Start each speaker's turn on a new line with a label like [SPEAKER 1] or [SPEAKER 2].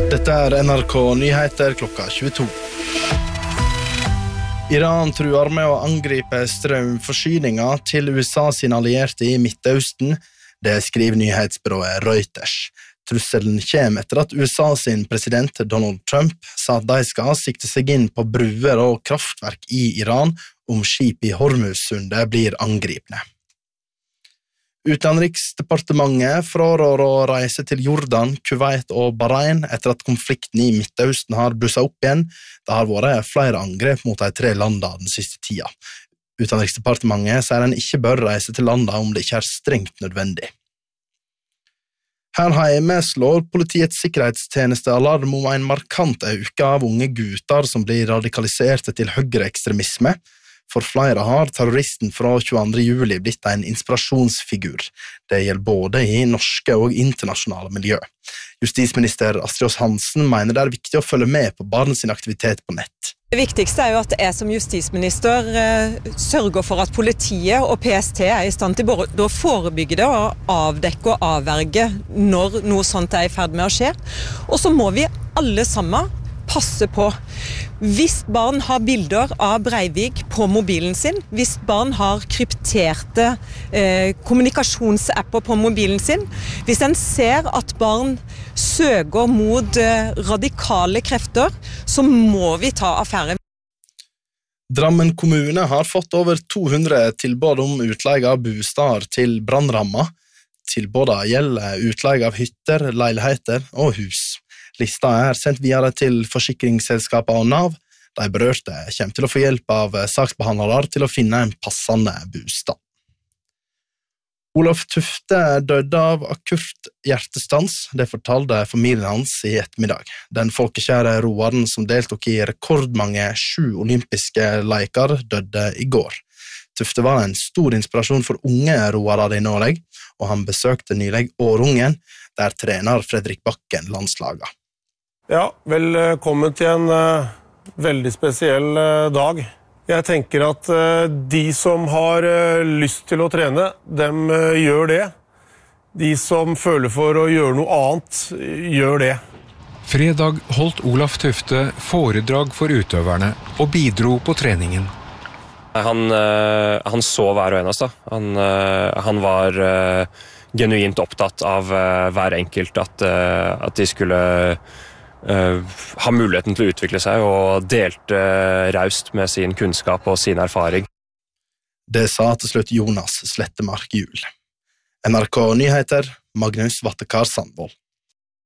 [SPEAKER 1] Dette NRK Nyheter klokka 22. Iran truer med å angripe strømforsyninger til USA sine allierte i Midtøsten. Det skriver nyhetsbyrået Reuters. Trusselen kommer etter at USA sin president Donald Trump sa at de skal sikte seg inn på bruer og kraftverk i Iran om skip i Hormuzsundet blir angripne. Utenriksdepartementet fraråder å reise til Jordan, Kuwait og Bahrain etter at konflikten i Midtøsten har blusset opp igjen. Det har vært flere angrep mot de 3 landene den siste tida. Utenriksdepartementet sier en ikke bør reise til landene om det ikke er strengt nødvendig. Her hjemme slår Politiets sikkerhetstjeneste alarm om en markant økning av unge gutter som blir radikaliserte til høyreekstremisme. For flere har terroristen fra 22. juli blitt en inspirasjonsfigur. Det gjelder både i norske og internasjonale miljø. Justisminister Astrid Hansen mener det er viktig å følge med på barn sin aktivitet på nett.
[SPEAKER 2] Det viktigste er jo at jeg som justisminister sørger for at politiet og PST er i stand til både å forebygge det og avdekke og avverge når noe sånt er i ferd med å skje. Og så må vi alle sammen passe på. Hvis barn har bilder av Breivik på mobilen sin, hvis barn har krypterte kommunikasjonsapper på mobilen sin, hvis en ser at barn søker mot radikale krefter, så må vi ta affære.
[SPEAKER 1] Drammen kommune har fått over 200 tilbud om utleie av bosteder til brannrammer. Tilbudene gjelder utleie av hytter, leiligheter og hus. Lista er sendt videre til forsikringsselskapet og Nav. De berørte kommer til å få hjelp av saksbehandlere til å finne en passende bostad. Olaf Tufte døde av akutt hjertestans. Det fortalte familien hans i ettermiddag. Den folkekjære roeren som deltok i rekordmange 7 olympiske leker døde i går. Tufte var en stor inspirasjon for unge roere i Norge, og han besøkte nylig Årungen, der trener Fredrik Bakken landslaget.
[SPEAKER 3] Ja, velkommen til en veldig spesiell dag. Jeg tenker at de som har lyst til å trene, dem gjør det. De som føler for å gjøre noe annet, gjør det.
[SPEAKER 4] Fredag holdt Olaf Tufte foredrag for utøverne og bidro på treningen.
[SPEAKER 5] Han så hver og en av oss da. Han var genuint opptatt av hver enkelt, at de skulle ha muligheten til å utvikle seg og delte raust med sin kunnskap og sin erfaring.
[SPEAKER 1] Det sa til slutt Jonas Slettemark Juhl. NRK Nyheter, Magnus Vattekar Sandvold.